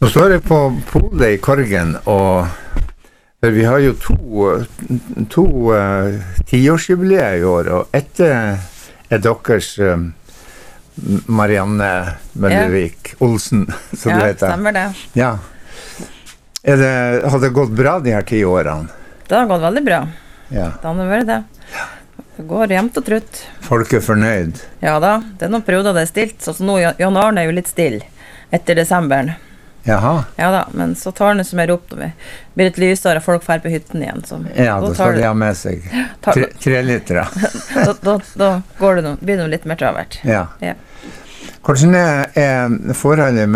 Nå står jeg på polet i Korgen, og vi har jo to 10-årsjubileer i år, og etter deres Marianne Møllevik Olsen, som du heter. Ja, stemmer det. Ja. Har det gått bra de her 10 årene? Det har gått veldig bra. Ja. Det har vært det. Det går jevnt og trutt. Folk fornøyd? Ja da, det noen perioder det stilt, så nå januaren jo litt still etter desemberen. Jaha. Ja da, men så tar den som mer opp når vi blir litt lysere, folk fer på hytten igjen. Så, ja, da skal de ha med seg 3 liter. da går det blir det litt mer travert. Ja. Hvordan forholdet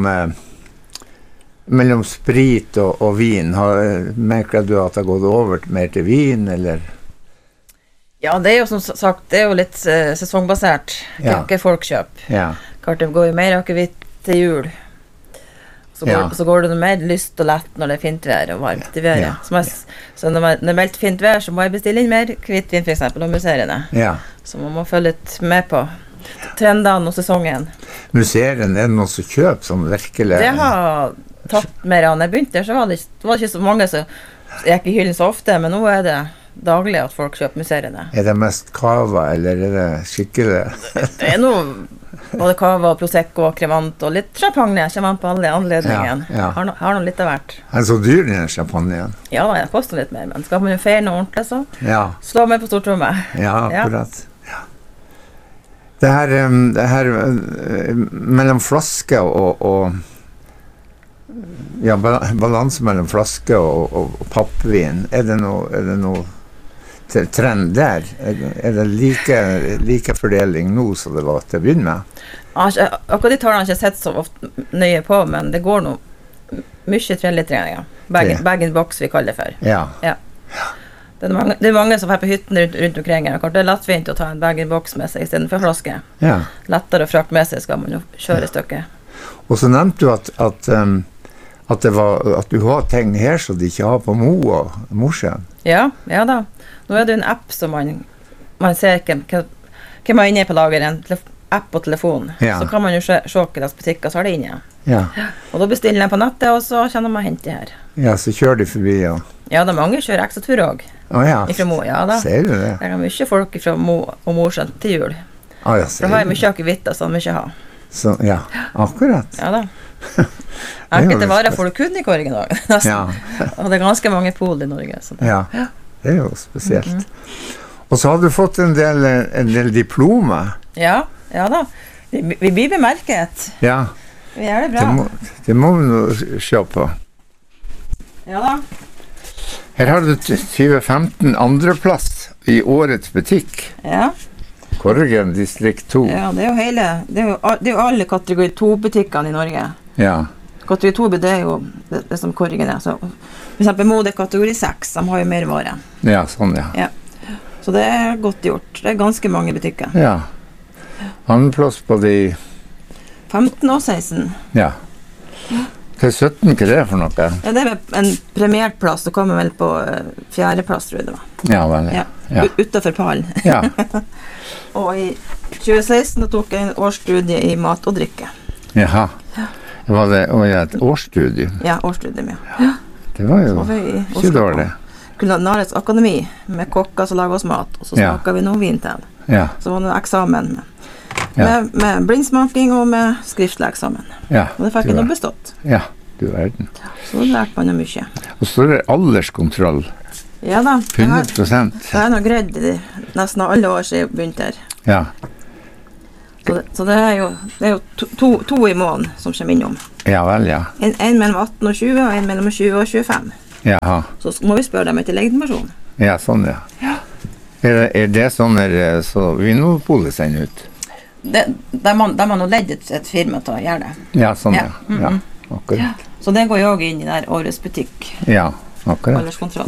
mellom sprit og vin? Merker du at det har gått over mer til vin, eller? Ja, det jo som sagt, det jo litt sesongbasert. Hva folk kjøper. Ja. Klart det går jo mer akevitt til jul. Så går det mer lyst og lett når det fint vær og varmt i været. Ja. Så når det meldt fint vær, så må jeg bestille inn mer kvittvin for eksempel, og museene. Ja. Så man må følge litt med på trendene og sesongen. Museene, det noen som kjøper som virkelig? Det har tatt mer av. Når jeg begynte, så var det ikke så mange som gikk i hyllen så ofte, men nå det daglig at folk kjøper museene. Det mest kava, eller det skikkelig? Det noe både kava, prosecco, kremant og litt champagne. Kommer an på alle anledningen. Ja. Har noe litt av hvert. Så dyr den champagnen? Ja, det koster litt mer, men skal man jo feire noe ordentlig, så slå meg på stortrommet. Ja, akkurat. Ja. Det her mellom flaske og balanse mellom flaske og pappvin, det noe trend der? Det like fordeling nå som det var til å begynne med? Akkurat de tallene har jeg ikke sett så ofte nøye på, men det går noe mye 3-liter. Bag-in-box vi kaller det for. Ja. Det mange som er på hytten rundt omkring. Det lettfint å ta en bag-in-box med seg i stedet for flaske. Ja. Lettere å frakte med seg skal man jo kjøre stykket. Og så nevnte du at du har ting her som de ikke har på Mo og Mosjøen. Ja da. Nå det en app som man ser hvem er inne på lageren, app på telefon. Så kan man jo se hvilke butikker så har det inne. Ja. Og da bestiller de på nettet, og så kjenner man hente her. Ja, så kjører de forbi, ja. Ja, det mange kjører ekstra tur også. Fra Mo, ja da. Ser du det? Det mye folk fra Mo og Mosjøen til jul. Ja, for da har jeg mye akevitter som de ikke har. Så, ja, akkurat. Ja da. Enkelte varer får du kun i Korgen også. Ja. Og det ganske mange pol i Norge. Så det. Ja, det jo spesielt. Og så har du fått en del diplomer. Ja da. Vi blir bemerket. Ja. Vi det bra. Det må vi nå se på. Ja da. Her har du 2015 andreplass i årets butikk. Ja. Korgen, distrikt 2. Ja, det jo alle kategori 2-butikkene i Norge. Ja. Kategori 2 det jo det som Korgen så for eksempel Mode kategori 6, de har jo mer vare. Ja, sånn ja. Så det godt gjort. Det ganske mange butikker. Ja. Andreplass på de 15 og 16. Ja. Til 17, hva det for noe? Ja, det en premiert plass, det kommer vel på 4. plass, tror jeg det var. Ja, vel, ja. Utenfor pallen. Ja. Og i 2016 tok jeg en årsstudie i mat og drikke. Jaha. Var det et årsstudium? Ja, årsstudium, ja. Det var jo ikke dårlig. Kulinarisk akademi med kokker som lager oss mat, og så smaker vi noe vin til. Ja. Så var det eksamen med blindsmaking og med skriftlig eksamen. Ja. Og det fikk jeg nå bestått. Ja, du verden. Så lærte man jo mye. Og så det alderskontroll. Ja da. 100%. Det har nå greid nesten alle år siden jeg begynte her. Ja. Så det jo to i måneden som kommer innom. Ja vel, ja. En mellom 18 og 20, og en mellom 20 og 25. Jaha. Så må vi spørre dem etter legitimasjon. Ja, sånn ja. Det sånn så Vinmonopolet sender ut? De har nå ledd et firma til å gjøre det. Ja, sånn ja. Ja, akkurat. Så det går jo også inn i der årets butikk. Ja, akkurat. Alderskontroll.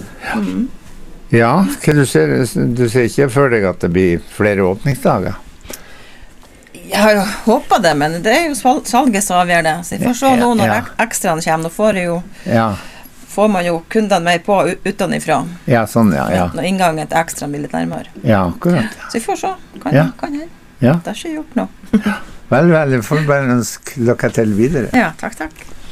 Ja, du ser ikke for deg at det blir flere åpningsdager? Jeg har jo håpet det, men det jo salget som avgjør det. Så jeg får se nå når ekstraene kommer. Nå får man jo kundene mer på utenifra. Ja, sånn, ja. Når inngangen til ekstra blir litt nærmere. Ja, akkurat. Så jeg får se. Kan jeg? Ja. Det har ikke gjort noe. Vel, jeg får bare ønske lykke til videre. Ja, takk.